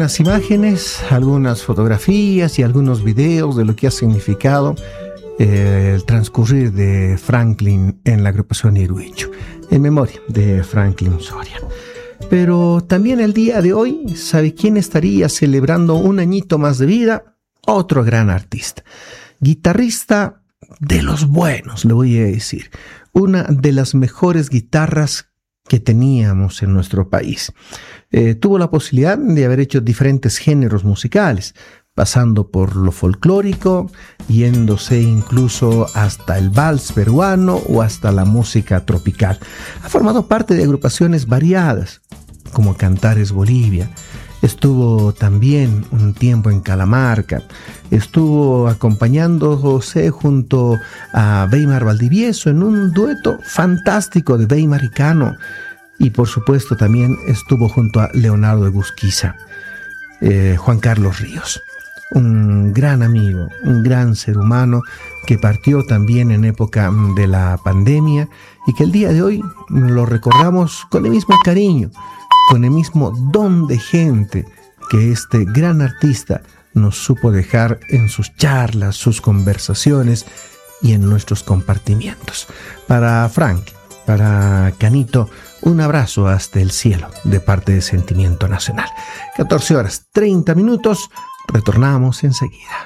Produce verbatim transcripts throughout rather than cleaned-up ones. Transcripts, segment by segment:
algunas imágenes, algunas fotografías y algunos videos de lo que ha significado eh, el transcurrir de Franklin en la agrupación Iruicho, en memoria de Franklin Soria. Pero también el día de hoy, ¿sabe quién estaría celebrando un añito más de vida? Otro gran artista, guitarrista de los buenos, le voy a decir, una de las mejores guitarras que teníamos en nuestro país. Eh, tuvo la posibilidad de haber hecho diferentes géneros musicales, pasando por lo folclórico, yéndose incluso hasta el vals peruano o hasta la música tropical. Ha formado parte de agrupaciones variadas, como Cantares Bolivia. Estuvo también un tiempo en Calamarca. Estuvo acompañándose junto a Weimar Valdivieso en un dueto fantástico de Weimar y Cano. Y por supuesto también estuvo junto a Leonardo de Busquiza, eh, Juan Carlos Ríos. Un gran amigo, un gran ser humano que partió también en época de la pandemia y que el día de hoy lo recordamos con el mismo cariño, con el mismo don de gente que este gran artista nos supo dejar en sus charlas, sus conversaciones y en nuestros compartimientos. Para Frank, para Canito, un abrazo hasta el cielo de parte de Sentimiento Nacional. catorce horas treinta minutos, retornamos enseguida.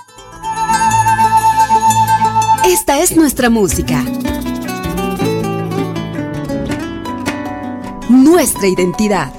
Esta es nuestra música, nuestra identidad.